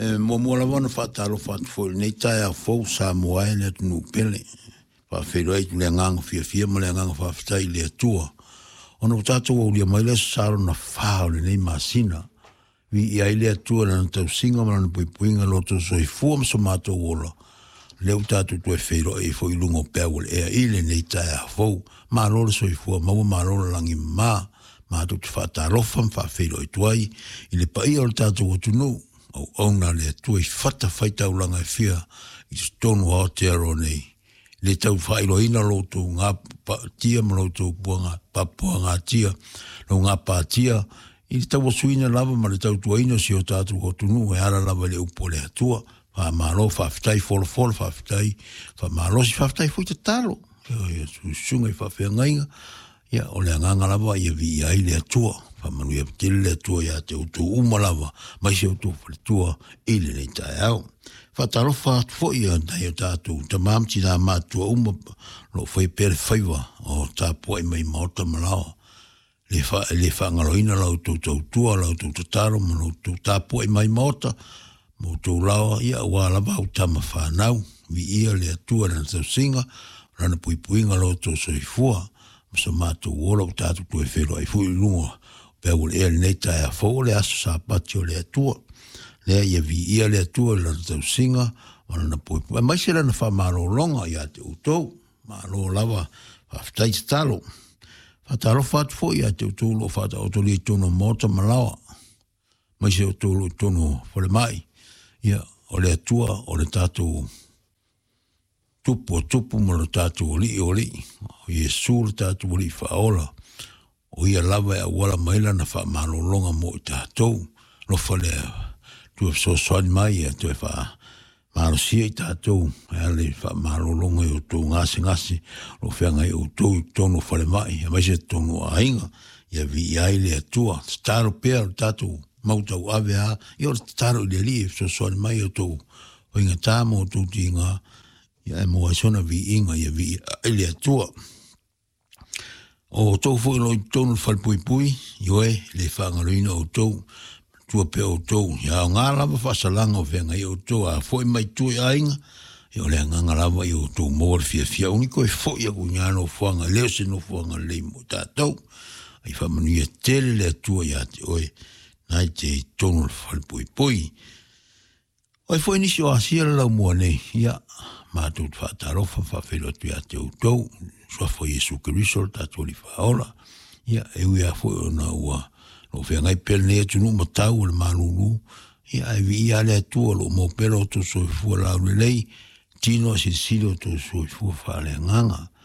Mo la wana whatalo whatfo, nei tai a fau sa moai le tunu pele. Whawhero eitu le ngang fia mo le ngang whawhitai le atua. Ono tātou au lia mai le saro na whao le nei masina. Vi i ai le atua na tau singa mana puipuinga loto soi fuam sa mātou wola. Leu tātou tue whero e fo ilungo peawale ea ile nei tai a fau. Mā lola soi fuam, maua mā lola langi mā. Mātou te whatarofam whawhero e tuai. I le pai o tātou o tunu. Au na le atua i whata whaitau langa e whia. I tonu Aotearoa nei. Le tau whailoina loto ngā tia ma loto puanga papua ngā tia, lo ngā pātia, i le tau suina lava ma le tau tuaina si o tātou o tunu, e ara lava le upo le atua, wha mālo, whawhitai, wholofola, whawhitai, wha mālo si whawhitai fui te talo, sunga i whawhia ngainga, ia o le nganga lava i a vi i ai le atua, wha manu i a tele le atua i a te utu uma lava, mai si o tu whalitua, i le nei tae au. Whatarofa fo ia dai o tātou, ta mamti nā mātua uma, lo whai pere whaiwa, o tā pua i mai maota malawa. Le whangaloina lau tau tua, lau tau tataro, ma lau tau tā pua i mai maota, mo tau lawa, ia wā lava au tama whanau, vi ia le atua na tau singa, rana puipuinga lau tau soifua, ma sa mātou wola o tātou tue whero ai fui lunga, pēu le ea le neita ea fo, le aso sa pati o le atua, lea ia vi ia le atua la tau singa, wana na puipu. Mai se lana wha maro longa ia te utou, maro lava, whaftai te talo. Whataro whatu fo ia te utou lo whata otoli tono mota malawa. Mai se otolo tono whale mai. Ia, o le atua, o le tātou tupu mo le tātou oli. O Iesu le tātou oli whaola. O ia lava e wala maila na wha maro longa mo i tātou. Lo whale tu so swani mai e tu fa maro sia i tātou ale fa maro longa i o tō ngasi lo whenga i o tō tono whale mai a mai se tono a inga ia vi i aile atua staro pēr tātou mautau ave a i o staro i le li so swani mai o tō o inga tāmo o tō tinga ia e moa sona vi inga ia vi i aile atua o tō fo i lo i tono whale pui i oe le whangaroina o tō tua pe o tau, ia o ngā lava whasalanga o whenga i o tau, a fwoi mai tui ainga, i o lea ngā lava i o tau mōre fia, uniko e fwoi a kuñano whanga, leo se no whanga lei mo tātou, ai whamanu ia tele lea tua ia te oe, nai te tono le whalpui. Oi fwoi nisi o asia lau mua nei, ia, mātou te whatarofa, whawhelo tu ia te o tau, sua fwoi Jesu Keriso, tātou li whaola, ia, e ui a fwoi o na ua, lo fe ngai pel ne tu no matau le malulu ia ai vi ale tu lo mo pero to so fu la lei tino si silo to so fu fa le nganga